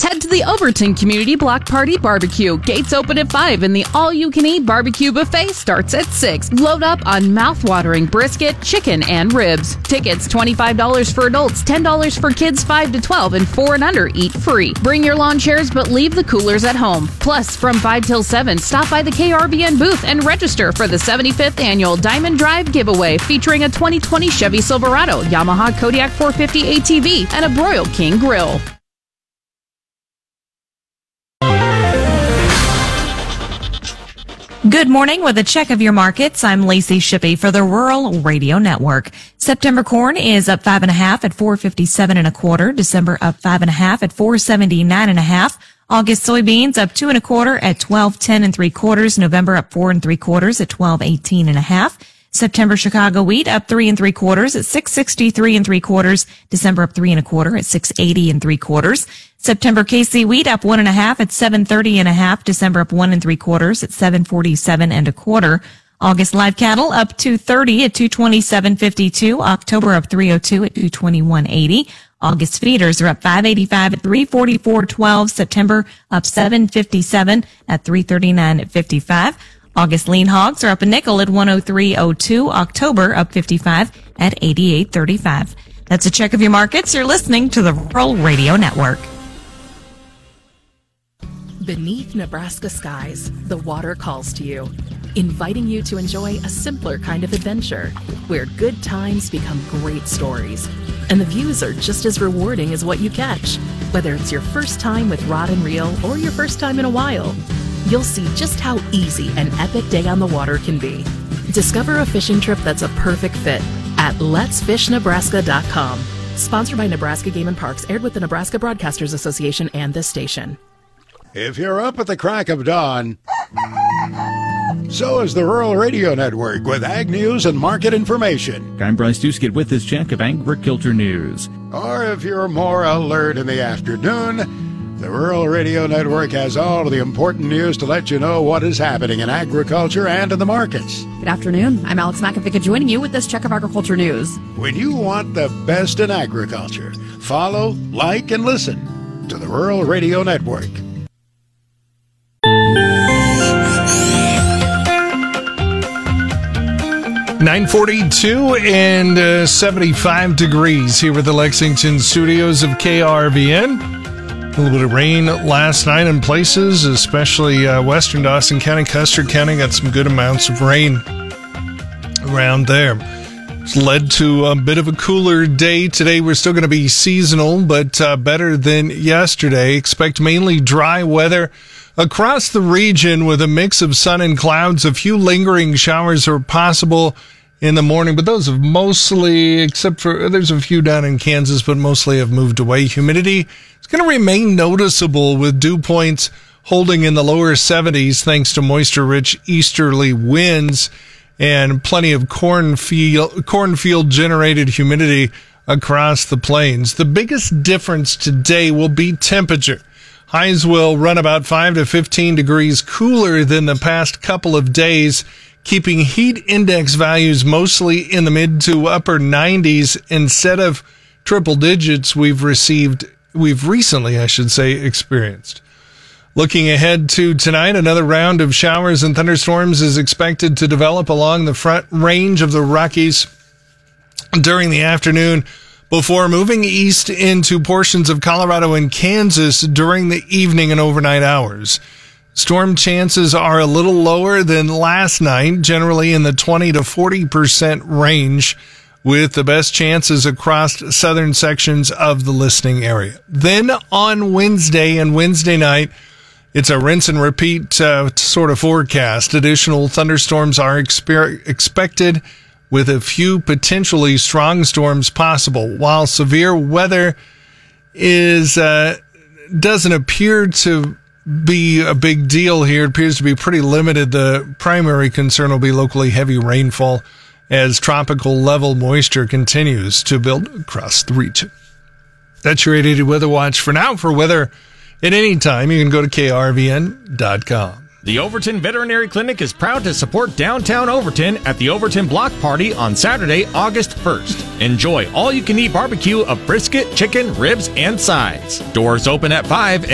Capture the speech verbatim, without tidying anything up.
Head to the Overton Community Block Party Barbecue. Gates open at five and the all-you-can-eat barbecue buffet starts at six. Load up on mouth-watering brisket, chicken, and ribs. Tickets twenty-five dollars for adults, ten dollars for kids five to twelve, and four and under eat free. Bring your lawn chairs but leave the coolers at home. Plus, from five till seven, stop by the K R V N booth and register for the seventy-fifth Annual Diamond Drive Giveaway featuring a twenty twenty Chevy Silverado, Yamaha Kodiak four fifty A T V, and a Broil King grill. Good morning with a check of your markets. I'm Lacey Shippey for the Rural Radio Network. September corn is up five and a half at four fifty-seven and a quarter. December up five and a half at four seventy-nine and a half. August soybeans up two and a quarter at twelve ten and three quarters. November up four and three quarters at twelve eighteen and a half. September Chicago wheat up three and three quarters at six sixty-three and three quarters. December up three and a quarter at six eighty and three quarters. September K C wheat up one and a half at seven thirty and a half. December up one and three quarters at seven forty-seven and a quarter. August live cattle up two thirty at two twenty-seven fifty-two. October up three oh two at two twenty-one eighty. August feeders are up five eighty-five at three forty-four twelve. September up seven fifty-seven at three thirty-nine at fifty-five. August lean hogs are up a nickel at one oh three oh two. October up fifty-five at eighty-eight thirty-five. That's a check of your markets. You're listening to the Rural Radio Network. Beneath Nebraska skies, the water calls to you, inviting you to enjoy a simpler kind of adventure where good times become great stories. And the views are just as rewarding as what you catch. Whether it's your first time with rod and reel or your first time in a while, you'll see just how easy an epic day on the water can be. Discover a fishing trip that's a perfect fit at lets fish nebraska dot com. Sponsored by Nebraska Game and Parks, aired with the Nebraska Broadcasters Association and this station. If you're up at the crack of dawn, so is the Rural Radio Network with ag news and market information. I'm Bryce Duskett with this check of agriculture news. Or if you're more alert in the afternoon, the Rural Radio Network has all of the important news to let you know what is happening in agriculture and in the markets. Good afternoon. I'm Alex McAfee joining you with this check of agriculture news. When you want the best in agriculture, follow, like, and listen to the Rural Radio Network. nine forty-two and uh, seventy-five degrees here with the Lexington studios of K R V N. A little bit of rain last night in places, especially uh, western Dawson County, Custer County got some good amounts of rain around there. It's led to a bit of a cooler day today. We're still going to be seasonal, but uh, better than yesterday. Expect mainly dry weather across the region with a mix of sun and clouds. A few lingering showers are possible in the morning, but those have mostly, except for there's a few down in Kansas, but mostly have moved away. Humidity is going to remain noticeable with dew points holding in the lower seventies thanks to moisture-rich easterly winds and plenty of cornfield, cornfield-generated humidity across the plains. The biggest difference today will be temperature. Highs will run about five to fifteen degrees cooler than the past couple of days, keeping heat index values mostly in the mid to upper nineties instead of triple digits we've received, we've recently, I should say, experienced. Looking ahead to tonight, another round of showers and thunderstorms is expected to develop along the front range of the Rockies during the afternoon, before moving east into portions of Colorado and Kansas during the evening and overnight hours. Storm chances are a little lower than last night, generally in the twenty to forty percent range, with the best chances across southern sections of the listening area. Then on Wednesday and Wednesday night, it's a rinse and repeat uh, sort of forecast. Additional thunderstorms are exper- expected, with a few potentially strong storms possible. While severe weather is uh, doesn't appear to be a big deal here, it appears to be pretty limited. The primary concern will be locally heavy rainfall as tropical level moisture continues to build across the region. That's your eight eighty Weather Watch for now. For weather at any time, you can go to K R V N dot com. The Overton Veterinary Clinic is proud to support downtown Overton at the Overton Block Party on Saturday, August first. Enjoy all-you-can-eat barbecue of brisket, chicken, ribs, and sides. Doors open at five